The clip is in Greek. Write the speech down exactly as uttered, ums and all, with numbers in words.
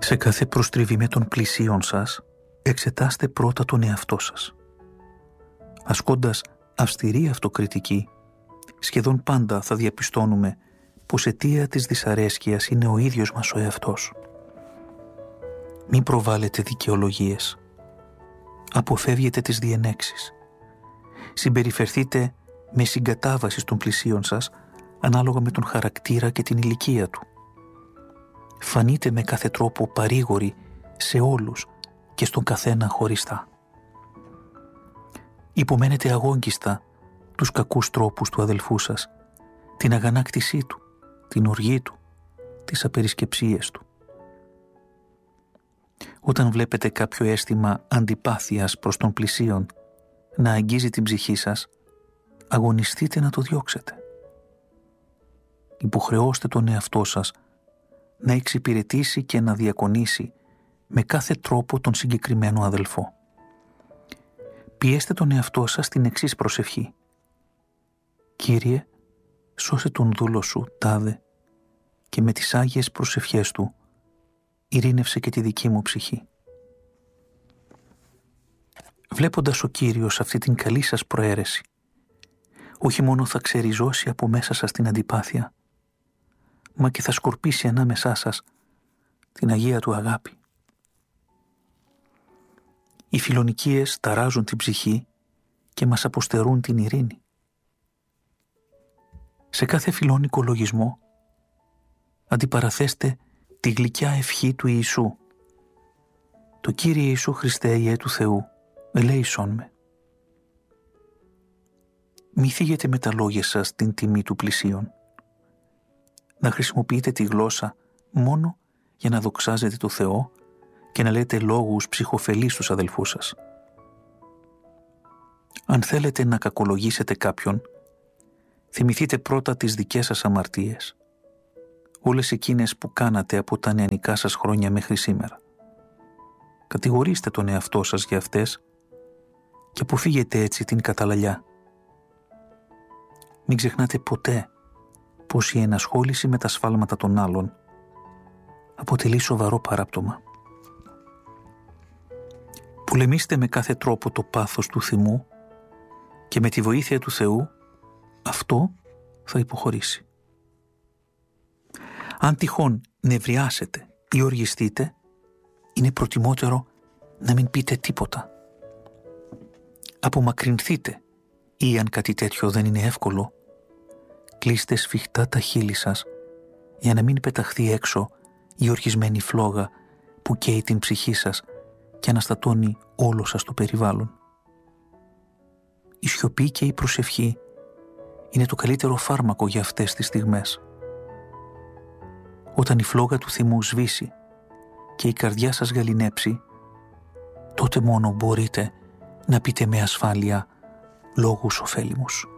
Σε κάθε προστριβή με των πλησίων σας, εξετάστε πρώτα τον εαυτό σας. Ασκώντας αυστηρή αυτοκριτική, σχεδόν πάντα θα διαπιστώνουμε πως αιτία της δυσαρέσκειας είναι ο ίδιος μας ο εαυτός. Μην προβάλλετε δικαιολογίες. Αποφεύγετε τις διενέξεις. Συμπεριφερθείτε με συγκατάβαση στον πλησίον σας ανάλογα με τον χαρακτήρα και την ηλικία του. Φανείτε με κάθε τρόπο παρήγοροι σε όλους και στον καθένα χωριστά. Υπομένετε αγόγγιστα τους κακούς τρόπους του αδελφού σας, την αγανάκτησή του, την οργή του, τις απερισκεψίες του. Όταν βλέπετε κάποιο αίσθημα αντιπάθειας προς τον πλησίον να αγγίζει την ψυχή σας, αγωνιστείτε να το διώξετε. Υποχρεώστε τον εαυτό σας να εξυπηρετήσει και να διακονήσει με κάθε τρόπο τον συγκεκριμένο αδελφό. Πιέστε τον εαυτό σας στην εξής προσευχή. Κύριε, σώσε τον δούλο σου, τάδε, και με τις άγιες προσευχές του ειρήνευσε και τη δική μου ψυχή. Βλέποντας ο Κύριος αυτή την καλή σας προαίρεση, όχι μόνο θα ξεριζώσει από μέσα σας την αντιπάθεια, μα και θα σκορπίσει ανάμεσά σας την Αγία του αγάπη. Οι φιλονικίες ταράζουν την ψυχή και μας αποστερούν την ειρήνη. Σε κάθε φιλόνικο λογισμό αντιπαραθέστε τη γλυκιά ευχή του Ιησού. Το Κύριε Ιησού Χριστέ, Υιέ του Θεού, ελέησόν με. Μη θίγετε με τα λόγια σας την τιμή του πλησίον. Να χρησιμοποιείτε τη γλώσσα μόνο για να δοξάζετε το Θεό και να λέτε λόγους ψυχοφελείς στους αδελφούς σας. Αν θέλετε να κακολογήσετε κάποιον, θυμηθείτε πρώτα τις δικές σας αμαρτίες, όλες εκείνες που κάνατε από τα νεανικά σας χρόνια μέχρι σήμερα. Κατηγορήστε τον εαυτό σας για αυτές και αποφύγετε έτσι την καταλαλιά. Μην ξεχνάτε ποτέ πως η ενασχόληση με τα σφάλματα των άλλων αποτελεί σοβαρό παράπτωμα. Πολεμήστε με κάθε τρόπο το πάθος του θυμού και με τη βοήθεια του Θεού αυτό θα υποχωρήσει. Αν τυχόν νευριάσετε ή οργιστείτε, είναι προτιμότερο να μην πείτε τίποτα. Απομακρυνθείτε ή αν κάτι τέτοιο δεν είναι εύκολο, κλείστε σφιχτά τα χείλη σας για να μην πεταχθεί έξω η οργισμένη φλόγα που καίει την ψυχή σας και αναστατώνει όλο σας το περιβάλλον. Η σιωπή και η προσευχή είναι το καλύτερο φάρμακο για αυτές τις στιγμές. Όταν η φλόγα του θυμού σβήσει και η καρδιά σας γαληνέψει, τότε μόνο μπορείτε να πείτε με ασφάλεια λόγους ωφέλιμους.